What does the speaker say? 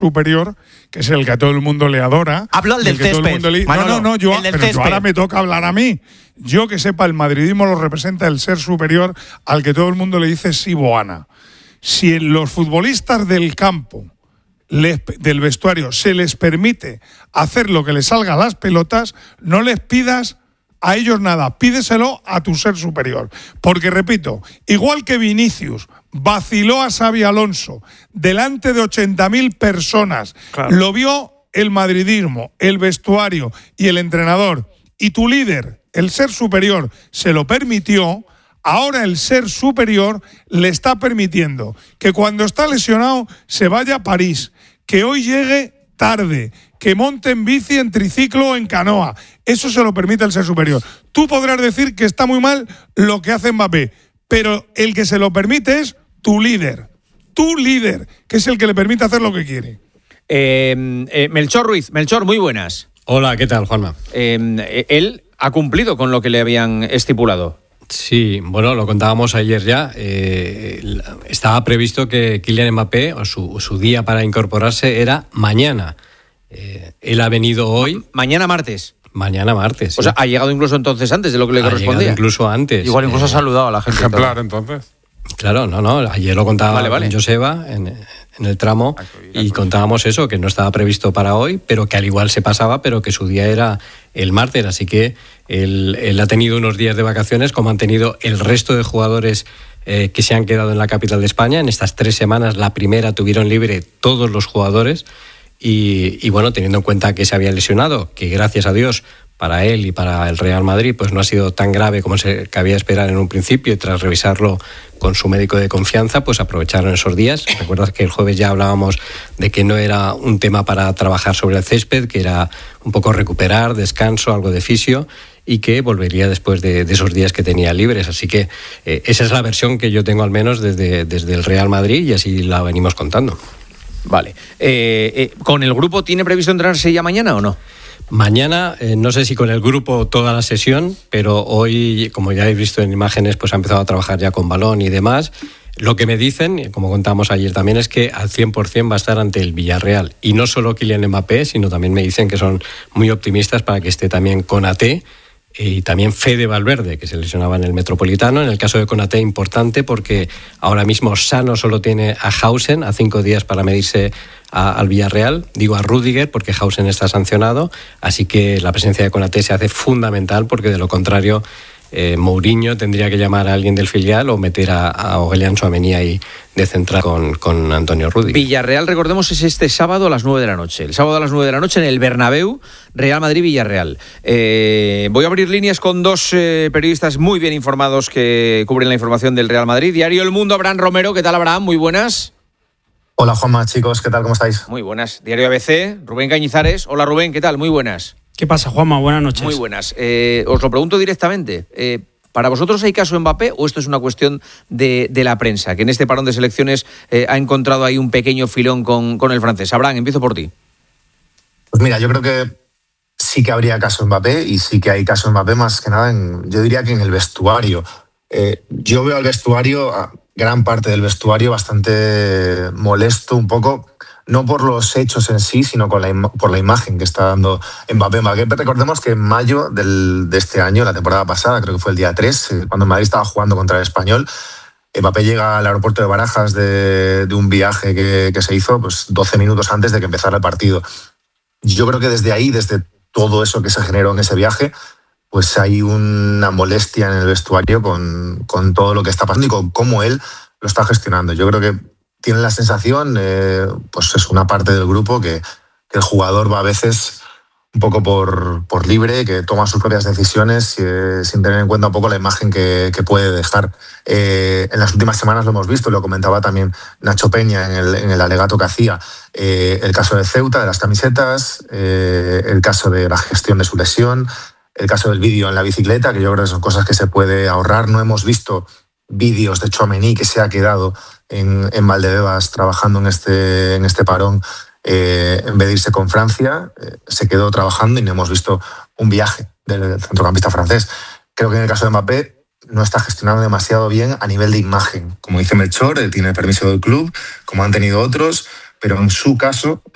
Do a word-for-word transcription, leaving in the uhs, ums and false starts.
superior, que es el que a todo el mundo le adora. Hablo al del césped. Le... No, no, no, yo, pero yo ahora me toca hablar a mí. Yo que sepa, el madridismo lo representa el ser superior al que todo el mundo le dice Siboana. Si los futbolistas del campo, les, del vestuario, se les permite hacer lo que les salga a las pelotas, no les pidas a ellos nada, pídeselo a tu ser superior. Porque, repito, igual que Vinicius vaciló a Xabi Alonso delante de ochenta mil personas, claro, lo vio el madridismo, el vestuario y el entrenador, y tu líder, el ser superior, se lo permitió. Ahora el ser superior le está permitiendo que cuando está lesionado se vaya a París, que hoy llegue tarde, que monte en bici, en triciclo o en canoa. Eso se lo permite el ser superior. Tú podrás decir que está muy mal lo que hace Mbappé, pero el que se lo permite es tu líder. Tu líder, que es el que le permite hacer lo que quiere. Eh, eh, Melchor Ruiz. Melchor, muy buenas. Hola, ¿qué tal, Juanma? Eh, él ha cumplido con lo que le habían estipulado. Sí, bueno, lo contábamos ayer ya. Eh, estaba previsto que Kylian Mbappé, o su, su día para incorporarse, era mañana. Eh, él ha venido hoy. Mañana martes. Mañana martes. Sí. O sea, ha llegado incluso entonces antes de lo que le ha correspondía. Incluso antes. Igual incluso eh, ha saludado a la gente. Ejemplar, entonces. Claro, no, no. Ayer lo contaba vale, vale. con Joseba en, en el tramo y contábamos eso, que no estaba previsto para hoy, pero que al igual se pasaba, pero que su día era el martes. Así que él, él ha tenido unos días de vacaciones, como han tenido el resto de jugadores eh, que se han quedado en la capital de España. En estas tres semanas, la primera tuvieron libre todos los jugadores. Y, y bueno, teniendo en cuenta que se había lesionado, que gracias a Dios para él y para el Real Madrid pues no ha sido tan grave como se cabía esperar en un principio, y tras revisarlo con su médico de confianza pues aprovecharon esos días. Recuerdas que el jueves ya hablábamos de que no era un tema para trabajar sobre el césped, que era un poco recuperar, descanso, algo de fisio, y que volvería después de, de esos días que tenía libres. Así que eh, esa es la versión que yo tengo al menos desde, desde el Real Madrid, y así la venimos contando. Vale. Eh, eh, ¿Con el grupo tiene previsto entrenarse ya mañana o no? Mañana, eh, no sé si con el grupo toda la sesión, pero hoy, como ya habéis visto en imágenes, pues ha empezado a trabajar ya con balón y demás. Lo que me dicen, como contábamos ayer también, es que al cien por ciento va a estar ante el Villarreal. Y no solo Kylian Mbappé, sino también me dicen que son muy optimistas para que esté también Konaté y también Fede Valverde, que se lesionaba en el Metropolitano. En el caso de Konaté, importante porque ahora mismo sano solo tiene a Hausen a cinco días para medirse a, al Villarreal. Digo a Rüdiger porque Hausen está sancionado, así que la presencia de Konaté se hace fundamental, porque de lo contrario eh, Mourinho tendría que llamar a alguien del filial o meter a, a Aurélien Tchouaméni ahí de central con, con Antonio Rüdiger. Villarreal, recordemos, es este sábado a las nueve de la noche. El sábado a las nueve de la noche en el Bernabéu, Real Madrid-Villarreal. Eh, voy a abrir líneas con dos eh, periodistas muy bien informados que cubren la información del Real Madrid. Diario El Mundo, Abraham Romero. ¿Qué tal, Abraham? Muy buenas. Hola, Juanma, chicos. ¿Qué tal? ¿Cómo estáis? Muy buenas. Diario A B C, Rubén Cañizares. Hola, Rubén. ¿Qué tal? Muy buenas. ¿Qué pasa, Juanma? Buenas noches. Muy buenas. Eh, os lo pregunto directamente. Eh, ¿Para vosotros hay caso Mbappé o esto es una cuestión de, de la prensa, que en este parón de selecciones eh, ha encontrado ahí un pequeño filón con, con el francés? Abraham, empiezo por ti. Pues mira, yo creo que sí que habría caso Mbappé, y sí que hay caso Mbappé más que nada, en, yo diría que en el vestuario. Eh, yo veo al vestuario, a gran parte del vestuario, bastante molesto un poco, no por los hechos en sí, sino con la im- por la imagen que está dando Mbappé. Mbappé. Recordemos que en mayo del, de este año, la temporada pasada, creo que fue el día tres, cuando Madrid estaba jugando contra el Español, Mbappé llega al aeropuerto de Barajas de, de un viaje que, que se hizo pues, doce minutos antes de que empezara el partido. Yo creo que desde ahí, desde todo eso que se generó en ese viaje, pues hay una molestia en el vestuario con, con todo lo que está pasando y con cómo él lo está gestionando. Yo creo que tienen la sensación, eh, pues es una parte del grupo, que, que el jugador va a veces un poco por, por libre, que toma sus propias decisiones eh, sin tener en cuenta un poco la imagen que, que puede dejar. Eh, en las últimas semanas lo hemos visto, lo comentaba también Nacho Peña en el, en el alegato que hacía, eh, el caso de Ceuta, de las camisetas, eh, el caso de la gestión de su lesión, el caso del vídeo en la bicicleta, que yo creo que son cosas que se puede ahorrar. No hemos visto vídeos de Tchouaméni, que se ha quedado en, en Valdebebas trabajando en este, en este parón, eh, en vez de irse con Francia, eh, se quedó trabajando y no hemos visto un viaje del centrocampista francés. Creo que en el caso de Mbappé no está gestionando demasiado bien a nivel de imagen. Como dice Melchor, él tiene permiso del club, como han tenido otros, pero en su caso